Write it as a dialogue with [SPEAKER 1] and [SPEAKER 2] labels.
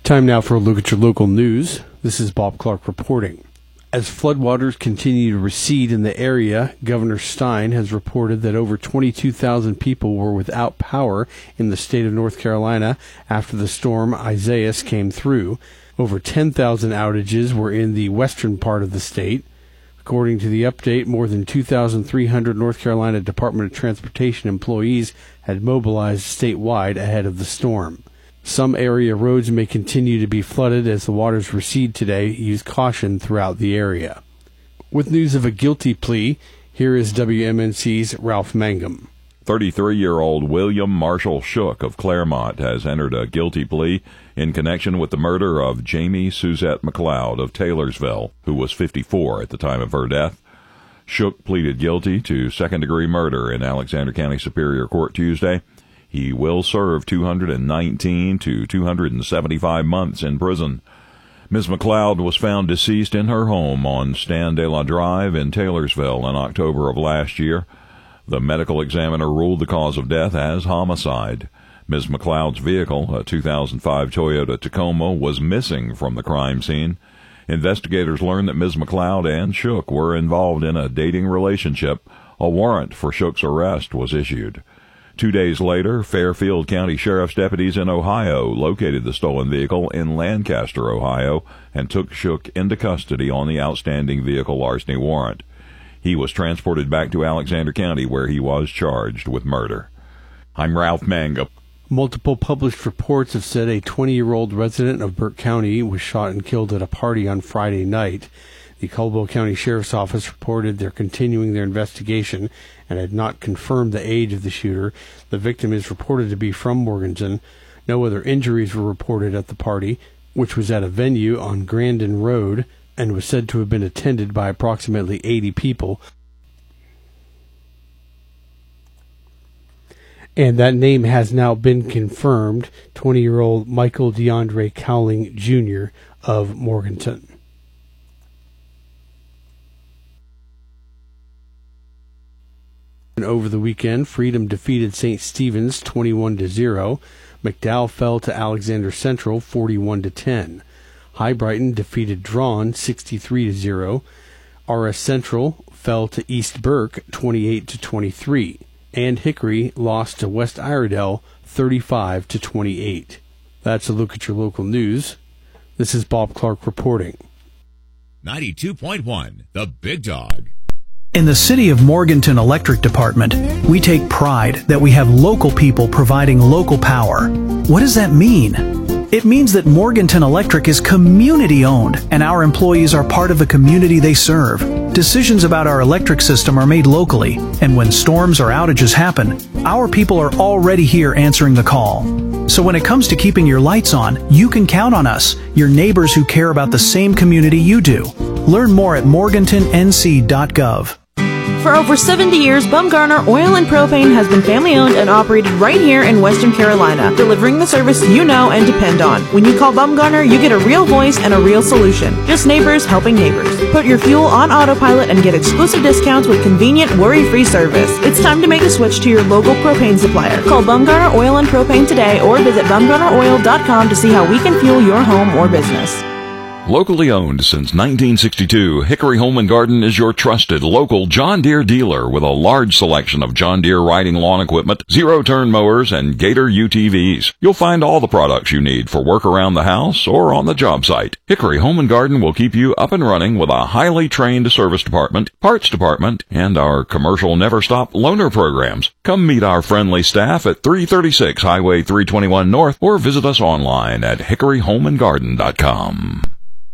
[SPEAKER 1] Time now for a look at your local news. This is Bob Clark reporting. As floodwaters continue to recede in the area, Governor Stein has reported that over 22,000 people were without power in the state of North Carolina after the storm Isaias came through. Over 10,000 outages were in the western part of the state. According to the update, more than 2,300 North Carolina Department of Transportation employees had mobilized statewide ahead of the storm. Some area roads may continue to be flooded as the waters recede today. Use caution throughout the area. With news of a guilty plea, here is WMNC's Ralph Mangum.
[SPEAKER 2] 33-year-old William Marshall Shook of Claremont has entered a guilty plea in connection with the murder of Jamie Suzette McLeod of Taylorsville, who was 54 at the time of her death. Shook pleaded guilty to second-degree murder in Alexander County Superior Court Tuesday. He will serve 219 to 275 months in prison. Ms. McLeod was found deceased in her home on Stan de la Drive in Taylorsville in October of last year. The medical examiner ruled the cause of death as homicide. Ms. McLeod's vehicle, a 2005 Toyota Tacoma, was missing from the crime scene. Investigators learned that Ms. McLeod and Shook were involved in a dating relationship. A warrant for Shook's arrest was issued. 2 days later, Fairfield County Sheriff's deputies in Ohio located the stolen vehicle in Lancaster, Ohio, and took Shook into custody on the outstanding vehicle larceny warrant. He was transported back to Alexander County, where he was charged with murder. I'm Ralph Mangum.
[SPEAKER 1] Multiple published reports have said a 20-year-old resident of Burke County was shot and killed at a party on Friday night. The Caldwell County Sheriff's Office reported they're continuing their investigation and had not confirmed the age of the shooter. The victim is reported to be from Morganton. No other injuries were reported at the party, which was at a venue on Grandin Road and was said to have been attended by approximately 80 people. And that name has now been confirmed, 20-year-old Michael DeAndre Cowling, Jr. of Morganton. Over the weekend, Freedom defeated St. Stephen's 21-0. McDowell fell to Alexander Central 41-10. High Brighton defeated Drawn 63-0. RS Central fell to East Burke 28-23. And Hickory lost to West Iredell 35-28. That's a look at your local news. This is Bob Clark reporting.
[SPEAKER 3] 92.1, The Big Dog.
[SPEAKER 4] In the City of Morganton Electric Department, we take pride that we have local people providing local power. What does that mean? It means that Morganton Electric is community-owned, and our employees are part of the community they serve. Decisions about our electric system are made locally, and when storms or outages happen, our people are already here answering the call. So when it comes to keeping your lights on, you can count on us, your neighbors who care about the same community you do. Learn more at morgantonnc.gov.
[SPEAKER 5] For over 70 years, Bumgarner Oil and Propane has been family-owned and operated right here in Western Carolina, delivering the service you know and depend on. When you call Bumgarner, you get a real voice and a real solution. Just neighbors helping neighbors. Put your fuel on autopilot and get exclusive discounts with convenient, worry-free service. It's time to make a switch to your local propane supplier. Call Bumgarner Oil and Propane today or visit bumgarneroil.com to see how we can fuel your home or business.
[SPEAKER 2] Locally owned since 1962, Hickory Home & Garden is your trusted local John Deere dealer with a large selection of John Deere riding lawn equipment, zero-turn mowers, and Gator UTVs. You'll find all the products you need for work around the house or on the job site. Hickory Home & Garden will keep you up and running with a highly trained service department, parts department, and our commercial never-stop loaner programs. Come meet our friendly staff at 336 Highway 321 North or visit us online at hickoryhomeandgarden.com.